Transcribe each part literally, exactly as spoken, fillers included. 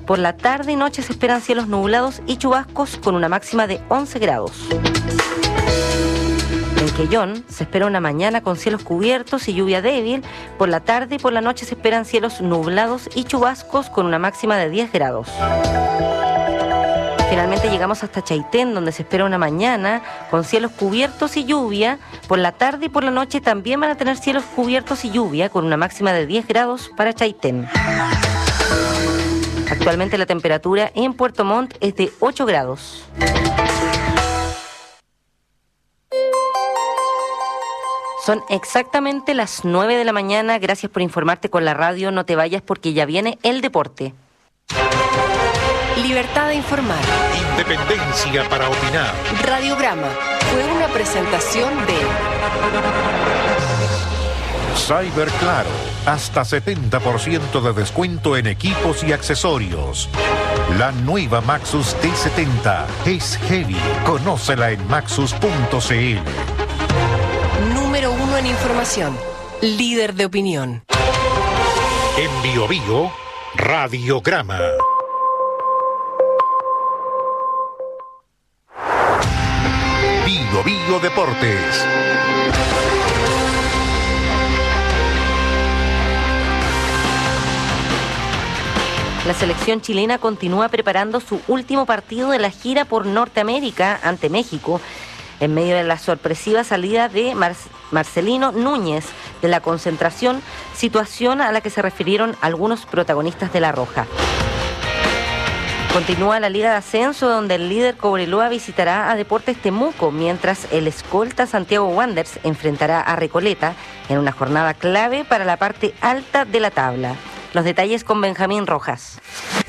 Por la tarde y noche se esperan cielos nublados y chubascos con una máxima de once grados. En Quellón se espera una mañana con cielos cubiertos y lluvia débil. Por la tarde y por la noche se esperan cielos nublados y chubascos con una máxima de diez grados. Finalmente llegamos hasta Chaitén, donde se espera una mañana con cielos cubiertos y lluvia. Por la tarde y por la noche también van a tener cielos cubiertos y lluvia con una máxima de diez grados para Chaitén. Actualmente la temperatura en Puerto Montt es de ocho grados. Son exactamente las nueve de la mañana. Gracias por informarte con la radio. No te vayas porque ya viene el deporte. Libertad de informar. Independencia para opinar. Radiograma fue una presentación de Cyber Claro, hasta setenta por ciento de descuento en equipos y accesorios. La nueva Maxus T setenta es heavy. Conócela en maxus punto c l. Número uno en información. Líder de opinión. En Bio Bio, Radiograma. Bio Bio Deportes. La selección chilena continúa preparando su último partido de la gira por Norteamérica ante México, en medio de la sorpresiva salida de Mar- Marcelino Núñez de la concentración, situación a la que se refirieron algunos protagonistas de La Roja. Continúa la Liga de Ascenso, donde el líder Cobreloa visitará a Deportes Temuco, mientras el escolta Santiago Wanderers enfrentará a Recoleta en una jornada clave para la parte alta de la tabla. Los detalles con Benjamín Rojas.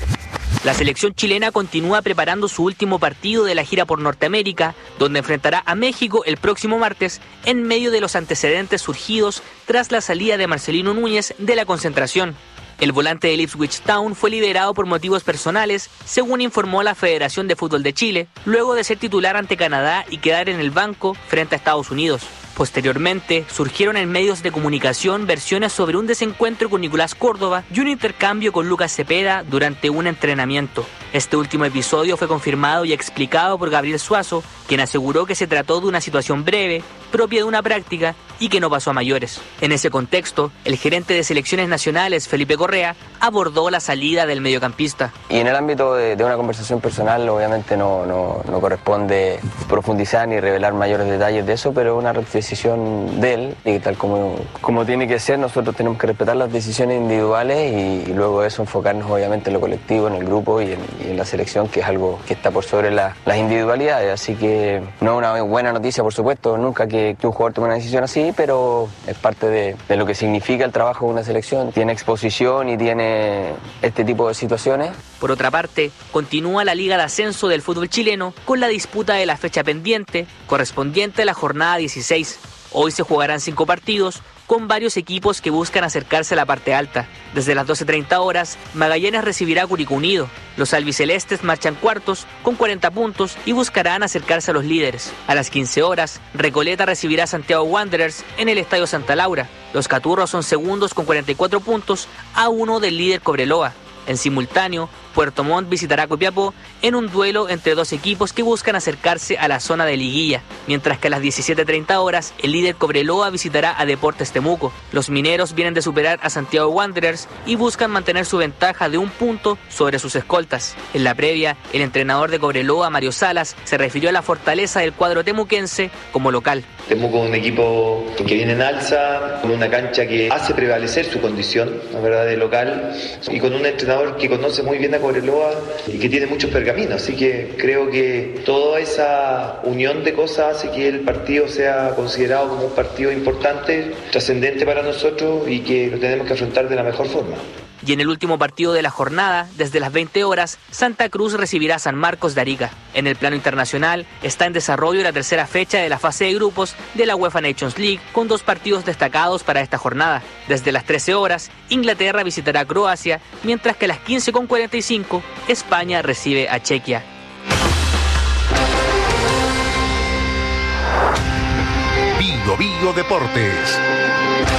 La selección chilena continúa preparando su último partido de la gira por Norteamérica, donde enfrentará a México el próximo martes, en medio de los antecedentes surgidos tras la salida de Marcelino Núñez de la concentración. El volante del Ipswich Town fue liberado por motivos personales, según informó la Federación de Fútbol de Chile, luego de ser titular ante Canadá y quedar en el banco frente a Estados Unidos. Posteriormente, surgieron en medios de comunicación versiones sobre un desencuentro con Nicolás Córdoba y un intercambio con Lucas Cepeda durante un entrenamiento. Este último episodio fue confirmado y explicado por Gabriel Suazo, quien aseguró que se trató de una situación breve, propia de una práctica y que no pasó a mayores. En ese contexto, el gerente de selecciones nacionales, Felipe Correa, abordó la salida del mediocampista. Y en el ámbito de, de una conversación personal, obviamente no, no, no corresponde profundizar ni revelar mayores detalles de eso, pero es una decisión de él, y tal como, como tiene que ser, nosotros tenemos que respetar las decisiones individuales y, y luego de eso enfocarnos obviamente en lo colectivo, en el grupo y en, y en la selección, que es algo que está por sobre la, las individualidades. Así que no es una buena noticia, por supuesto, nunca que, que un jugador tome una decisión así, pero es parte de, de lo que significa el trabajo de una selección. Tiene exposición y tiene este tipo de situaciones. Por otra parte, continúa la Liga de Ascenso del fútbol chileno con la disputa de la fecha pendiente, correspondiente a la jornada dieciséis. Hoy se jugarán cinco partidos, con varios equipos que buscan acercarse a la parte alta. Desde las doce treinta horas, Magallanes recibirá a Curicó Unido. Los albicelestes marchan cuartos con cuarenta puntos y buscarán acercarse a los líderes. A las quince horas, Recoleta recibirá a Santiago Wanderers en el Estadio Santa Laura. Los caturros son segundos con cuarenta y cuatro puntos a uno del líder Cobreloa. En simultáneo, Puerto Montt visitará a Copiapó en un duelo entre dos equipos que buscan acercarse a la zona de liguilla, mientras que a las diecisiete treinta horas el líder Cobreloa visitará a Deportes Temuco. Los mineros vienen de superar a Santiago Wanderers y buscan mantener su ventaja de un punto sobre sus escoltas. En la previa, el entrenador de Cobreloa, Mario Salas, se refirió a la fortaleza del cuadro temuquense como local. Temuco es un equipo que viene en alza, con una cancha que hace prevalecer su condición, la verdad, de local, y con un entrenador que conoce muy bien a Cobreloa y que tiene muchos pergaminos, así que creo que toda esa unión de cosas hace que el partido sea considerado como un partido importante, trascendente para nosotros y que lo tenemos que afrontar de la mejor forma. Y en el último partido de la jornada, desde las veinte horas, Santa Cruz recibirá a San Marcos de Arica. En el plano internacional, está en desarrollo la tercera fecha de la fase de grupos de la UEFA Nations League, con dos partidos destacados para esta jornada. Desde las trece horas, Inglaterra visitará a Croacia, mientras que a las quince con cuarenta y cinco, España recibe a Chequia. Bio Bio Deportes.